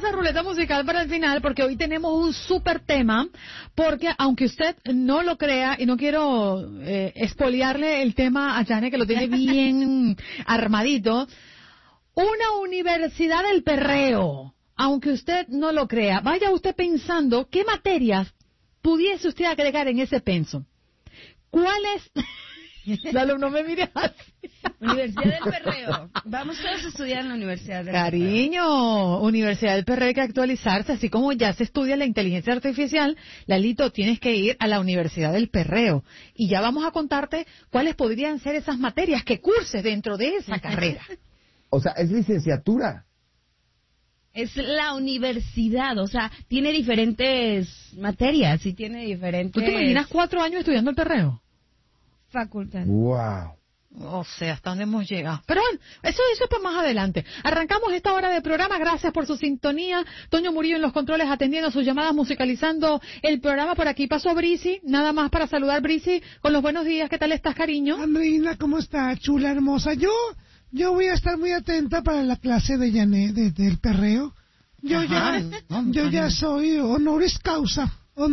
esa ruleta musical para el final, porque hoy tenemos un súper tema, porque aunque usted no lo crea, y no quiero expoliarle el tema a Janet, que lo tiene bien armadito, una universidad del perreo, aunque usted no lo crea, vaya usted pensando qué materias pudiese usted agregar en ese penso. ¿Cuáles? Lalo, no me mires así. Universidad del Perreo. Vamos todos a estudiar en la Universidad del Perreo. Cariño, Universidad del Perreo hay que actualizarse, así como ya se estudia la inteligencia artificial, Lalito, tienes que ir a la Universidad del Perreo. Y ya vamos a contarte cuáles podrían ser esas materias que curses dentro de esa carrera. O sea, es licenciatura. Es la universidad, o sea, tiene diferentes materias y tiene diferentes... ¿Tú te imaginas 4 años estudiando el perreo? Facultad. Wow. O sea, hasta dónde hemos llegado. Pero bueno, eso es para más adelante. Arrancamos esta hora de programa. Gracias por su sintonía. Toño Murillo en los controles atendiendo sus llamadas, musicalizando el programa. Por aquí pasó Brisi. Nada más para saludar, Brisi, con los buenos días. ¿Qué tal estás, cariño? Andreina, ¿cómo está? Chula, hermosa. Yo voy a estar muy atenta para la clase de Janet, del perreo. Yo ya soy honoris causa.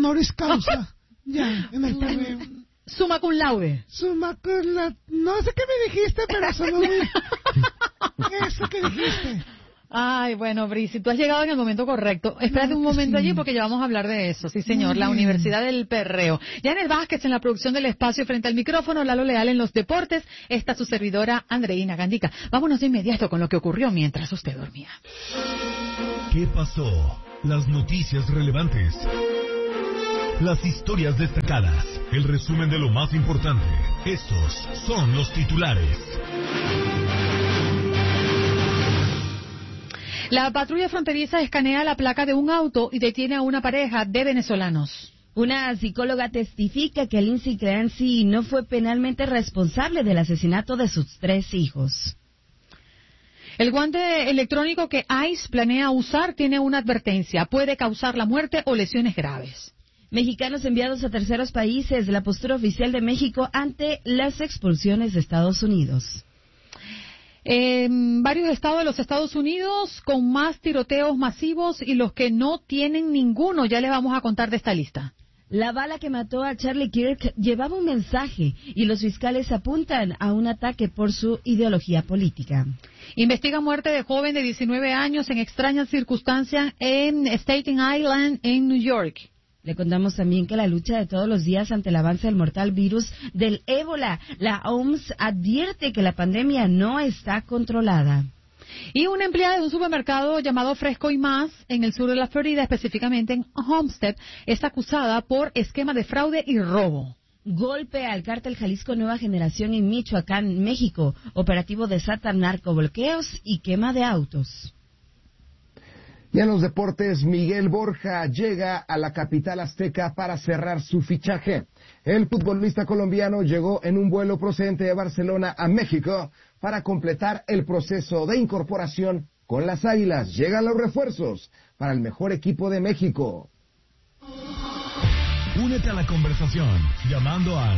Ya, en el perreo. Summa cum laude. No sé qué me dijiste, pero sonó muy... Eso que dijiste. Ay, bueno, Brisi, tú has llegado en el momento correcto. Espérate un momento allí porque ya vamos a hablar de eso. Sí, señor, la Universidad del Perreo. Janet Vázquez en la producción del espacio frente al micrófono, Lalo Leal en los deportes. Esta su servidora, Andreina Gandica. Vámonos de inmediato con lo que ocurrió mientras usted dormía. ¿Qué pasó? Las noticias relevantes. Las historias destacadas, el resumen de lo más importante. Estos son los titulares. La patrulla fronteriza escanea la placa de un auto y detiene a una pareja de venezolanos. Una psicóloga testifica que Lindsay Clancy no fue penalmente responsable del asesinato de sus 3 hijos. El guante electrónico que ICE planea usar tiene una advertencia. Puede causar la muerte o lesiones graves. Mexicanos enviados a terceros países, la postura oficial de México ante las expulsiones de Estados Unidos. Varios estados de los Estados Unidos con más tiroteos masivos y los que no tienen ninguno. Ya les vamos a contar de esta lista. La bala que mató a Charlie Kirk llevaba un mensaje y los fiscales apuntan a un ataque por su ideología política. Investiga muerte de joven de 19 años en extrañas circunstancias en Staten Island, en New York. Le contamos también que la lucha de todos los días ante el avance del mortal virus del ébola. La OMS advierte que la pandemia no está controlada. Y una empleada de un supermercado llamado Fresco y Más, en el sur de la Florida, específicamente en Homestead, está acusada por esquema de fraude y robo. Golpe al cártel Jalisco Nueva Generación en Michoacán, México. Operativo desata narcobloqueos y quema de autos. Y en los deportes, Miguel Borja llega a la capital azteca para cerrar su fichaje. El futbolista colombiano llegó en un vuelo procedente de Barcelona a México para completar el proceso de incorporación con las Águilas. Llegan los refuerzos para el mejor equipo de México. Únete a la conversación llamando al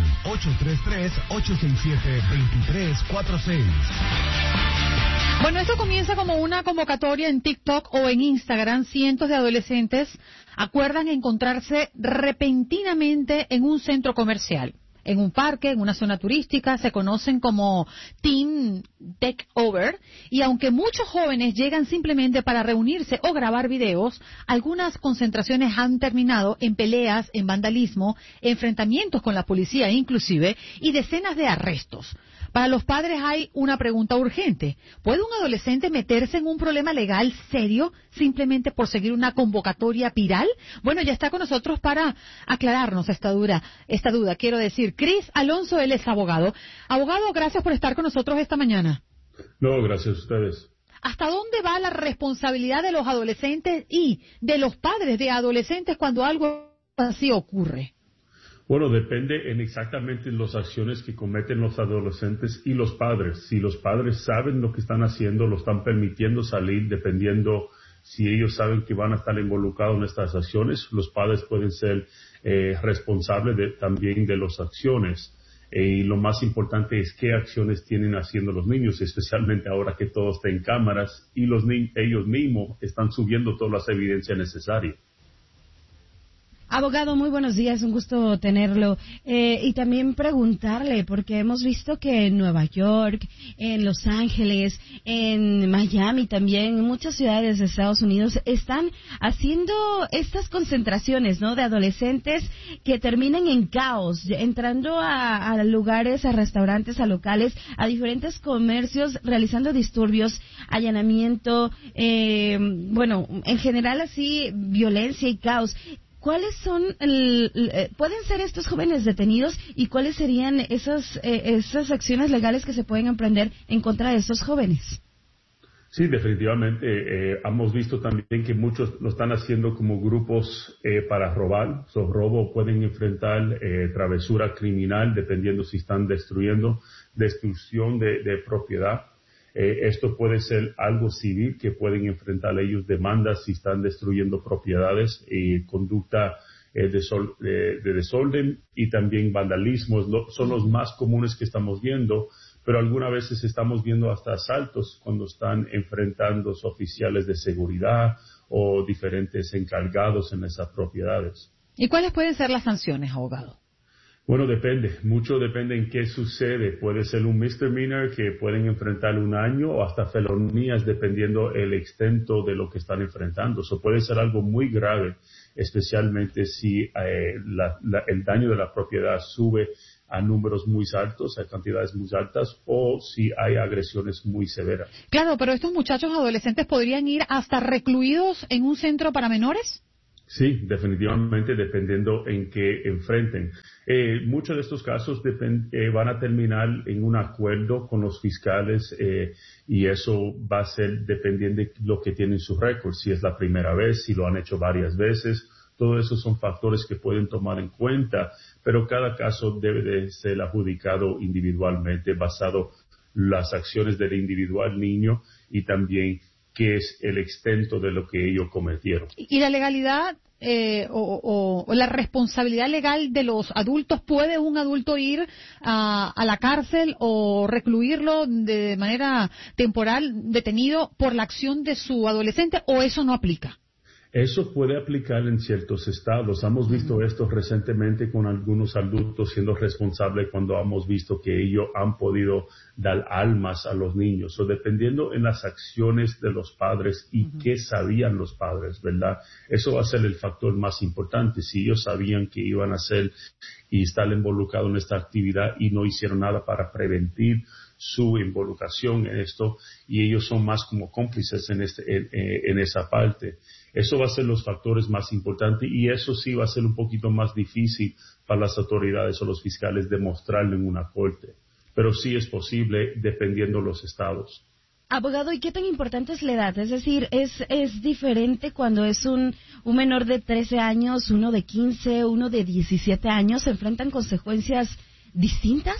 833-867-2346. Bueno, esto comienza como una convocatoria en TikTok o en Instagram. Cientos de adolescentes acuerdan encontrarse repentinamente en un centro comercial, en un parque, en una zona turística. Se conocen como Team Takeover. Y aunque muchos jóvenes llegan simplemente para reunirse o grabar videos, algunas concentraciones han terminado en peleas, en vandalismo, enfrentamientos con la policía inclusive, y decenas de arrestos. Para los padres hay una pregunta urgente. ¿Puede un adolescente meterse en un problema legal serio simplemente por seguir una convocatoria viral? Bueno, ya está con nosotros para aclararnos esta duda. Quiero decir, Cris Alonso, él es abogado. Abogado, gracias por estar con nosotros esta mañana. No, gracias a ustedes. ¿Hasta dónde va la responsabilidad de los adolescentes y de los padres de adolescentes cuando algo así ocurre? Bueno, depende en exactamente las acciones que cometen los adolescentes y los padres. Si los padres saben lo que están haciendo, lo están permitiendo salir, dependiendo si ellos saben que van a estar involucrados en estas acciones, los padres pueden ser responsables también de las acciones. Y lo más importante es qué acciones tienen haciendo los niños, especialmente ahora que todo está en cámaras y ellos mismos están subiendo todas las evidencias necesarias. Abogado, muy buenos días, un gusto tenerlo. Y también preguntarle, porque hemos visto que en Nueva York, en Los Ángeles, en Miami también, en muchas ciudades de Estados Unidos, están haciendo estas concentraciones, ¿no?, de adolescentes que terminan en caos, entrando a lugares, a restaurantes, a locales, a diferentes comercios, realizando disturbios, allanamiento, en general así, violencia y caos. ¿Cuáles son, pueden ser estos jóvenes detenidos y cuáles serían esas acciones legales que se pueden emprender en contra de estos jóvenes? Sí, definitivamente. Hemos visto también que muchos lo están haciendo como grupos para robar. Robo pueden enfrentar travesura criminal dependiendo si están destrucción de propiedad. Esto puede ser algo civil que pueden enfrentar ellos demandas si están destruyendo propiedades y conducta de desorden y también vandalismo. Son los más comunes que estamos viendo, pero algunas veces estamos viendo hasta asaltos cuando están enfrentando a oficiales de seguridad o diferentes encargados en esas propiedades. ¿Y cuáles pueden ser las sanciones, abogado? Bueno, mucho depende en qué sucede. Puede ser un misdemeanor que pueden enfrentar 1 año o hasta felonías dependiendo el extento de lo que están enfrentando. Eso puede ser algo muy grave, especialmente si el daño de la propiedad sube a números muy altos, a cantidades muy altas, o si hay agresiones muy severas. Claro, pero estos muchachos adolescentes podrían ir hasta recluidos en un centro para menores. Sí, definitivamente, dependiendo en qué enfrenten. Muchos de estos casos van a terminar en un acuerdo con los fiscales y eso va a ser dependiendo de lo que tienen su récord, si es la primera vez, si lo han hecho varias veces. Todo eso son factores que pueden tomar en cuenta, pero cada caso debe de ser adjudicado individualmente, basado en las acciones del individual niño y también qué es el extento de lo que ellos cometieron. ¿Y la legalidad o la responsabilidad legal de los adultos? ¿Puede un adulto ir a la cárcel o recluirlo de manera temporal, detenido por la acción de su adolescente, o eso no aplica? Eso puede aplicar en ciertos estados. Hemos visto esto recientemente con algunos adultos siendo responsables cuando hemos visto que ellos han podido dar almas a los niños. O dependiendo en las acciones de los padres y qué sabían los padres, ¿verdad? Eso va a ser el factor más importante. Si ellos sabían que iban a hacer y estar involucrados en esta actividad y no hicieron nada para prevenir su involucración en esto, y ellos son más como cómplices en esa parte. Eso va a ser los factores más importantes y eso sí va a ser un poquito más difícil para las autoridades o los fiscales demostrarlo en una corte. Pero sí es posible dependiendo de los estados. Abogado, ¿y qué tan importante es la edad? Es decir, ¿es diferente cuando es un menor de 13 años, uno de 15, uno de 17 años? ¿Se enfrentan consecuencias distintas?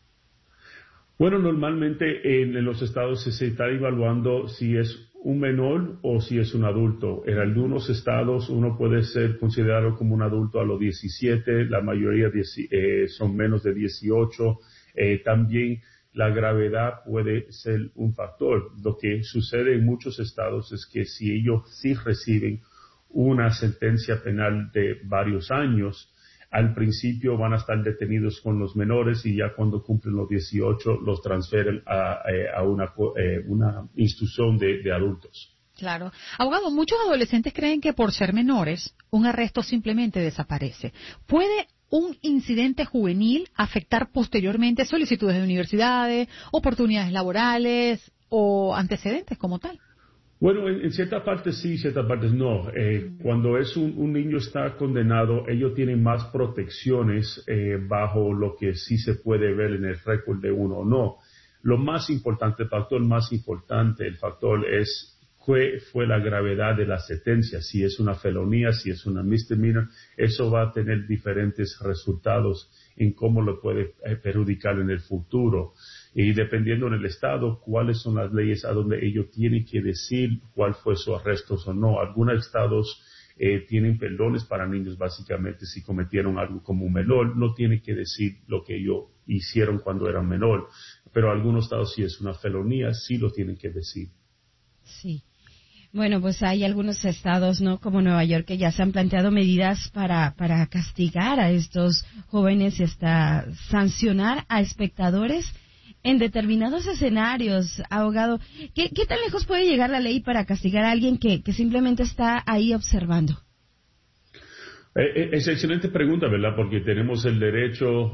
Bueno, normalmente en los estados se está evaluando si es un menor o si es un adulto. En algunos estados uno puede ser considerado como un adulto a los 17, la mayoría son menos de 18. También la gravedad puede ser un factor. Lo que sucede en muchos estados es que si ellos sí reciben una sentencia penal de varios años, al principio van a estar detenidos con los menores y ya cuando cumplen los 18 los transfieren a una institución de adultos. Claro. Abogado, muchos adolescentes creen que por ser menores un arresto simplemente desaparece. ¿Puede un incidente juvenil afectar posteriormente solicitudes de universidades, oportunidades laborales o antecedentes como tal? Bueno, en ciertas partes sí, ciertas partes no. Cuando un niño está condenado, ellos tienen más protecciones bajo lo que sí se puede ver en el récord de uno o no. Lo más importante, el factor más importante, es qué fue la gravedad de la sentencia. Si es una felonía, si es una misdemeanor, eso va a tener diferentes resultados en cómo lo puede perjudicar en el futuro. Y dependiendo en el estado, cuáles son las leyes a donde ellos tienen que decir cuál fue su arresto o no. Algunos estados tienen perdones para niños básicamente si cometieron algo como un menor. No tienen que decir lo que ellos hicieron cuando eran menor, pero algunos estados si es una felonía, sí lo tienen que decir. Sí. Bueno, pues hay algunos estados, ¿no?, como Nueva York, que ya se han planteado medidas para castigar a estos jóvenes y hasta sancionar a espectadores en determinados escenarios. Abogado, ¿qué tan lejos puede llegar la ley para castigar a alguien que simplemente está ahí observando? Es excelente pregunta, ¿verdad? Porque tenemos el derecho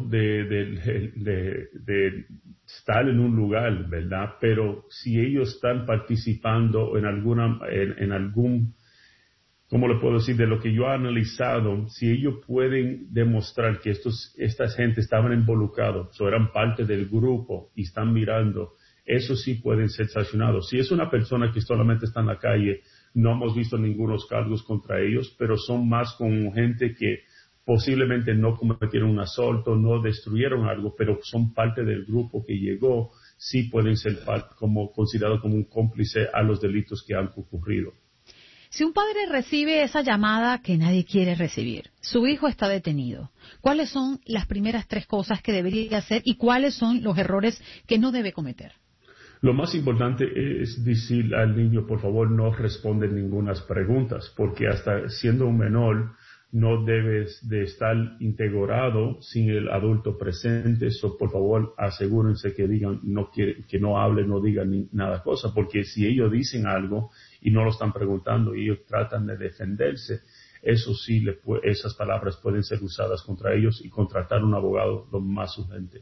de estar en un lugar, ¿verdad? Pero si ellos están participando en algún, ¿cómo le puedo decir? De lo que yo he analizado, si ellos pueden demostrar que esta gente estaban involucrados, o eran parte del grupo y están mirando, eso sí pueden ser sancionados. Si es una persona que solamente está en la calle, no hemos visto ningunos cargos contra ellos, pero son más con gente que posiblemente no cometieron un asalto, no destruyeron algo, pero son parte del grupo que llegó, sí pueden ser considerados como un cómplice a los delitos que han ocurrido. Si un padre recibe esa llamada que nadie quiere recibir, su hijo está detenido, ¿cuáles son las primeras 3 cosas que debería hacer y cuáles son los errores que no debe cometer? Lo más importante es decir al niño, por favor, no responde ninguna preguntas, porque hasta siendo un menor no debes de estar integrado sin el adulto presente. Por favor, asegúrense que digan, que no hablen, no digan nada cosa, porque si ellos dicen algo y no lo están preguntando y ellos tratan de defenderse, eso sí, esas palabras pueden ser usadas contra ellos y contratar un abogado lo más urgente.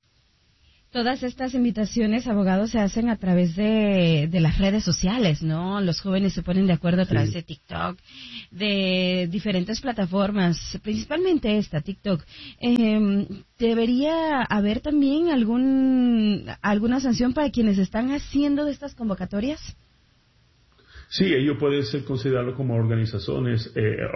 Todas estas invitaciones, abogados, se hacen a través de las redes sociales, ¿no? Los jóvenes se ponen de acuerdo a través de TikTok, de diferentes plataformas, principalmente esta, TikTok. ¿Debería haber también alguna sanción para quienes están haciendo de estas convocatorias? Sí, ellos pueden ser considerados como organizadores,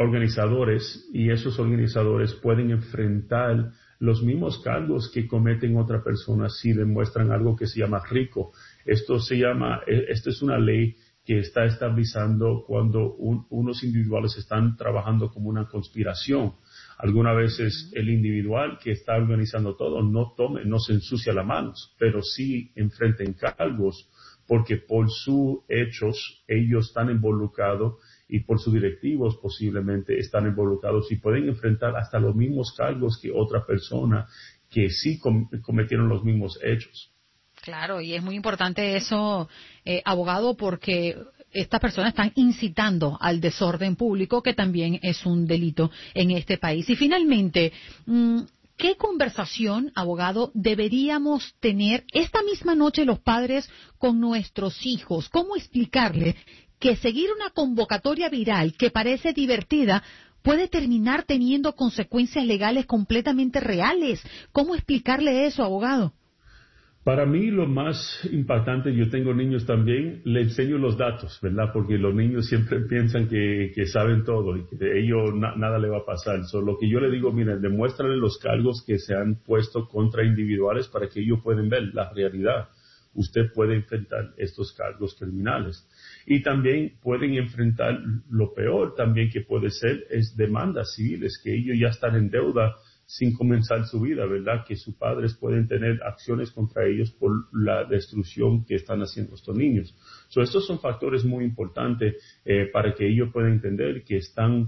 y esos organizadores pueden enfrentar los mismos cargos que cometen otras personas si demuestran algo que se llama RICO. Esto es una ley que está estableciendo cuando unos individuales están trabajando como una conspiración. Algunas veces el individual que está organizando todo no se ensucia las manos, pero sí enfrenten cargos porque por sus hechos ellos están involucrados y por sus directivos posiblemente están involucrados y pueden enfrentar hasta los mismos cargos que otra persona que sí cometieron los mismos hechos. Claro, y es muy importante eso, abogado, porque estas personas están incitando al desorden público, que también es un delito en este país. Y finalmente, ¿qué conversación, abogado, deberíamos tener esta misma noche los padres con nuestros hijos? ¿Cómo explicarle que seguir una convocatoria viral que parece divertida puede terminar teniendo consecuencias legales completamente reales? ¿Cómo explicarle eso, abogado? Para mí lo más impactante, yo tengo niños también, le enseño los datos, ¿verdad? Porque los niños siempre piensan que saben todo y que de ellos nada le va a pasar. Lo que yo le digo, miren, demuéstrale los cargos que se han puesto contra individuales para que ellos puedan ver la realidad. Usted puede enfrentar estos cargos criminales. Y también pueden enfrentar lo peor también que puede ser es demandas civiles, que ellos ya están en deuda sin comenzar su vida, ¿verdad? Que sus padres pueden tener acciones contra ellos por la destrucción que están haciendo estos niños. Estos son factores muy importantes para que ellos puedan entender que están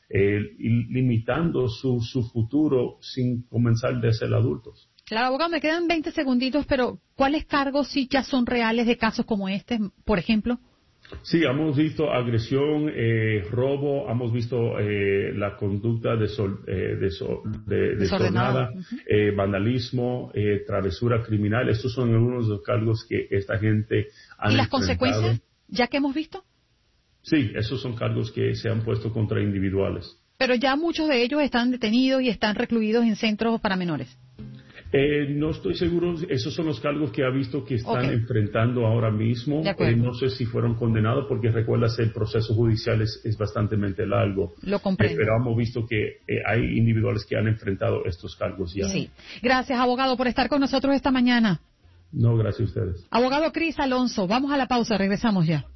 limitando su futuro sin comenzar de ser adultos. Claro, abogado, me quedan 20 segunditos, pero ¿cuáles cargos sí ya son reales de casos como este, por ejemplo? Sí, hemos visto agresión, robo, hemos visto la conducta desordenada, vandalismo, travesura criminal. Estos son algunos de los cargos que esta gente ha enfrentado. ¿Y las consecuencias, ya que hemos visto? Sí, esos son cargos que se han puesto contra individuales. Pero ya muchos de ellos están detenidos y están recluidos en centros para menores. No estoy seguro, esos son los cargos que ha visto que están enfrentando ahora mismo. No sé si fueron condenados porque recuerda el proceso judicial es bastante largo. Lo comprendo. Pero hemos visto que hay individuales que han enfrentado estos cargos ya. Sí. Gracias, abogado, por estar con nosotros esta mañana. No, gracias a ustedes. Abogado Cris Alonso, vamos a la pausa, regresamos ya.